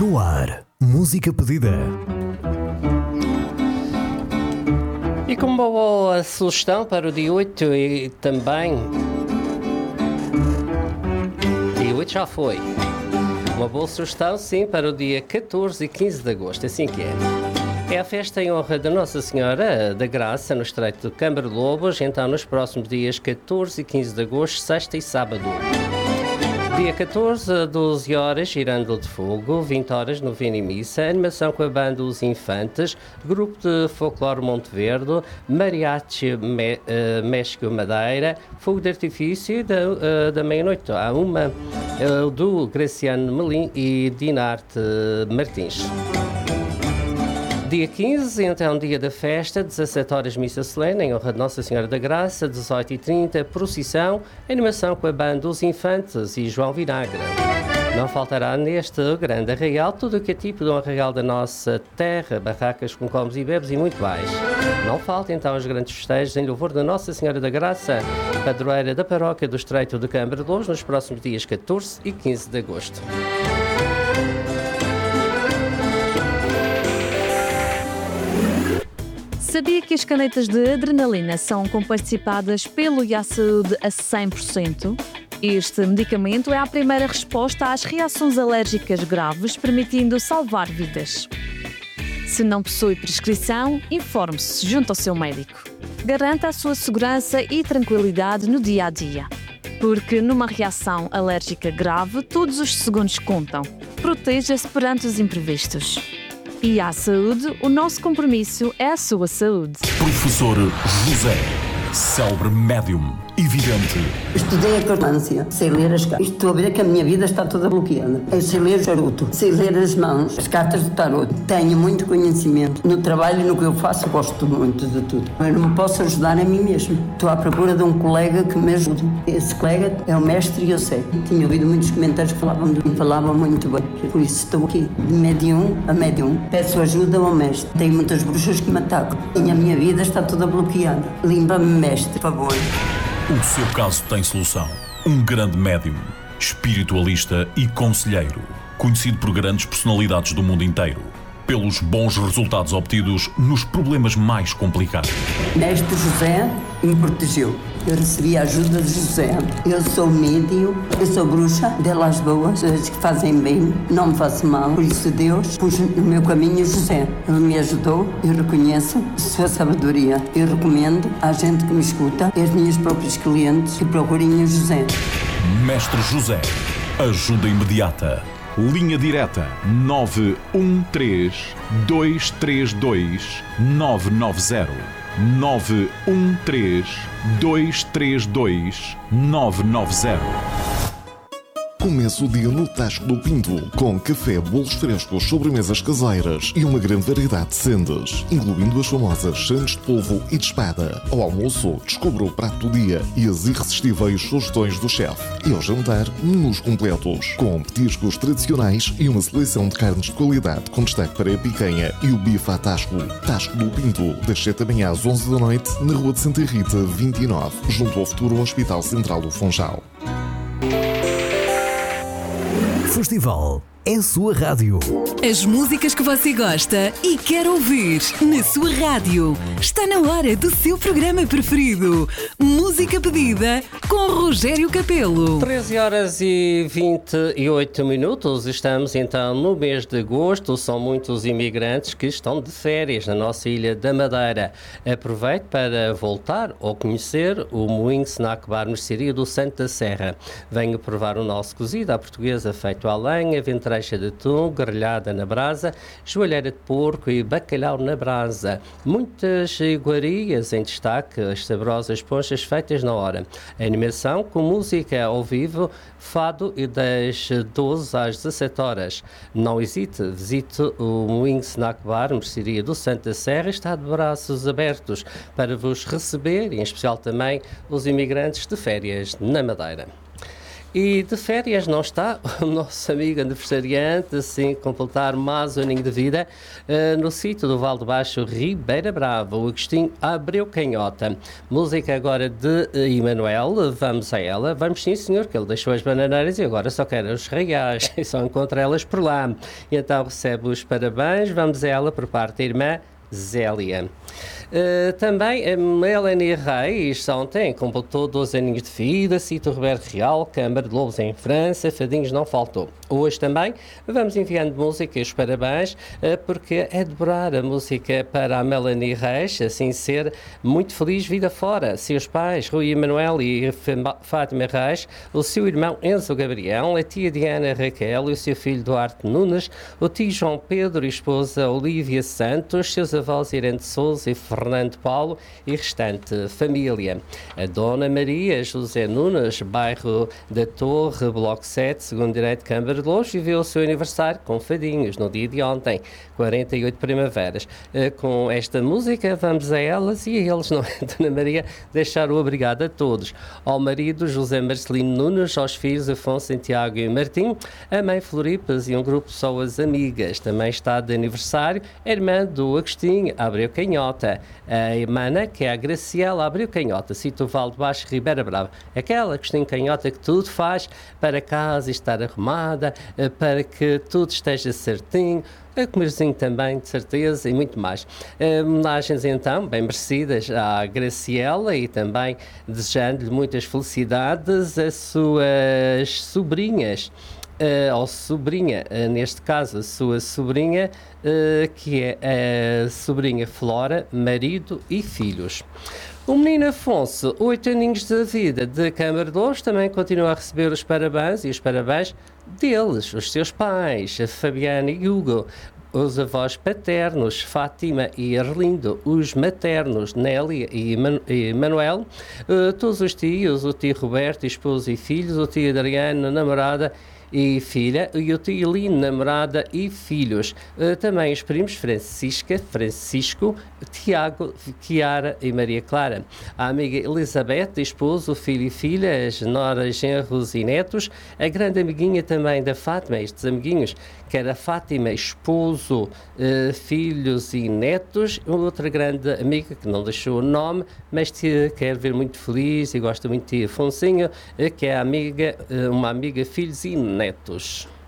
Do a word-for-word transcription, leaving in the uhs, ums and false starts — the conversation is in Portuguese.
No ar, música pedida. E como boa sugestão para o dia oito e também... Dia oito já foi. Uma boa sugestão, sim, para o dia catorze e quinze de agosto, assim que é. É a festa em honra da Nossa Senhora da Graça, no Estreito de Câmara de Lobos, então nos próximos dias catorze e quinze de agosto, sexta e sábado. Dia catorze, a doze horas, Girando de Fogo, vinte horas, novena e missa, animação com a banda Os Infantes, grupo de folclore Monte Verde, mariachi Me, uh, México Madeira, fogo de artifício da, uh, da meia-noite à uma, uh, do Graciano Melim e Dinarte Martins. Dia quinze, então, dia da festa, dezassete horas, missa solene, em honra de Nossa Senhora da Graça, dezoito e trinta, procissão, animação com a banda Os Infantes e João Vinagre. Não faltará neste grande arraial tudo o que é tipo de um arraial da nossa terra, barracas com comes e bebes e muito mais. Não falta, então, os grandes festejos em louvor da Nossa Senhora da Graça, padroeira da paróquia do Estreito de Câmara de Lobos, nos próximos dias catorze e quinze de agosto. Sabia que as canetas de adrenalina são comparticipadas pelo I A Saúde a cem por cento? Este medicamento é a primeira resposta às reações alérgicas graves, permitindo salvar vidas. Se não possui prescrição, informe-se junto ao seu médico. Garanta a sua segurança e tranquilidade no dia a dia. Porque numa reação alérgica grave, todos os segundos contam. Proteja-se perante os imprevistos. E à saúde, o nosso compromisso é a sua saúde. Professor José, célebre médium e vidente. Estudei a cartância, sei ler as cartas. Estou a ver que a minha vida está toda bloqueada. Eu sei ler o charuto, sei ler as mãos, as cartas do tarot. Tenho muito conhecimento. No trabalho e no que eu faço, gosto muito de tudo. Eu não me posso ajudar a mim mesmo. Estou à procura de um colega que me ajude. Esse colega é o mestre e eu sei. Tinha ouvido muitos comentários que falavam de mim, falavam muito bem. Por isso estou aqui, de médium a médium. Peço ajuda ao mestre. Tenho muitas bruxas que me atacam. E a minha vida está toda bloqueada. Limpa-me, mestre, por favor. O seu caso tem solução. Um grande médium, espiritualista e conselheiro, conhecido por grandes personalidades do mundo inteiro, pelos bons resultados obtidos nos problemas mais complicados. Mestre José me protegeu. Eu recebi a ajuda de José. Eu sou médium, eu sou bruxa, delas boas, as que fazem bem, não me faço mal. Por isso Deus pôs no meu caminho José. Ele me ajudou, eu reconheço a sua sabedoria. Eu recomendo à gente que me escuta, às minhas próprias clientes, que procurem o José. Mestre José, ajuda imediata. Linha direta nove um três, dois três dois, nove nove zero. nove um três, dois três dois, nove nove zero. Começa o dia no Tasco do Pinto, com café, bolos frescos, sobremesas caseiras e uma grande variedade de sendas, incluindo as famosas sandes de polvo e de espada. Ao almoço, descubra o prato do dia e as irresistíveis sugestões do chefe. E ao jantar, menus completos, com petiscos tradicionais e uma seleção de carnes de qualidade, com destaque para a picanha e o bife à Tasco. Tasco do Pinto, das sete da manhã às onze da noite, na Rua de Santa Rita, vinte e nove, junto ao futuro Hospital Central do Funchal. Festival é a sua rádio. As músicas que você gosta e quer ouvir na sua rádio. Está na hora do seu programa preferido. Música pedida com Rogério Capelo. treze horas e vinte e oito minutos. Estamos então no mês de agosto. São muitos imigrantes que estão de férias na nossa ilha da Madeira. Aproveite para voltar ou conhecer o Moinho Snack Bar Mercearia do Santo da Serra. Venha provar o nosso cozido à portuguesa feito à lenha, ventre de atum, grelhada na brasa, joelheira de porco e bacalhau na brasa. Muitas iguarias em destaque, as saborosas ponchas feitas na hora. A animação com música ao vivo, fado e das doze às dezassete horas. Não hesite, visite o Moinho Snack Bar Mercearia do Santo da Serra, está de braços abertos para vos receber, e em especial também os imigrantes de férias na Madeira. E de férias não está o nosso amigo aniversariante, assim, completar mais um aninho de vida uh, no sítio do Val de Baixo, Ribeira Brava, o Agostinho Abreu Canhota. Música agora de uh, Emanuel, vamos a ela. Vamos sim, senhor, que ele deixou as bananeiras e agora só quer os reais e só encontra elas por lá. E então recebe os parabéns, vamos a ela por parte da irmã Zélia. Uh, também a Melanie Reis ontem completou doze aninhos de vida, Cito Roberto Real, Câmara de Lobos em França, Fadinhos não faltou. Hoje também vamos enviando música e os parabéns, uh, porque é devorar a música para a Melanie Reis, assim ser muito feliz vida fora. Seus pais, Rui Emanuel e Fátima Reis, o seu irmão Enzo Gabriel, a tia Diana Raquel e o seu filho Duarte Nunes, o tio João Pedro e esposa Olívia Santos, seus avós Irene de Souza e Fernando Paulo e restante família. A Dona Maria José Nunes, bairro da Torre, Bloco sete, segundo direito Câmara de Lobos, viveu o seu aniversário com fadinhos no dia de ontem, quarenta e oito primaveras. Com esta música vamos a elas e a eles, não é, Dona Maria, deixar o obrigado a todos. Ao marido José Marcelino Nunes, aos filhos Afonso, Santiago e Martim, a mãe Floripas e um grupo de pessoas amigas. Também está de aniversário a irmã do Agostinho Abreu Canhota, a irmã, que é a Graciela Abreu Canhota, Sítio Val de Baixo, Ribeira Brava. Aquela Agostinho Canhota que tudo faz para casa estar arrumada, para que tudo esteja certinho, a comerzinho também, de certeza, e muito mais. Homenagens, então, bem merecidas à Graciela e também desejando-lhe muitas felicidades às suas sobrinhas. Uh, ou sobrinha, uh, neste caso a sua sobrinha, uh, que é a sobrinha Flora, marido e filhos. O menino Afonso, oito aninhos de vida de Câmara de Lobos, também continua a receber os parabéns e os parabéns deles, os seus pais, a Fabiana e Hugo, os avós paternos, Fátima e Arlindo, os maternos, Nélia e, Man- e Manuel, uh, todos os tios, o tio Roberto, esposo e filhos, o tio Adriano, namorada e filha, e o tio Lino, namorada e filhos. Uh, também os primos Francisca, Francisco, Tiago, Chiara e Maria Clara. A amiga Elizabeth, esposo, filho e filha, as noras, genros e netos. A grande amiguinha também da Fátima, estes amiguinhos, que era Fátima, esposo, uh, filhos e netos. Outra grande amiga, que não deixou o nome, mas te quer ver muito feliz e gosta muito de Afonsinho, uh, que é a amiga, uh, uma amiga, filhos e netos.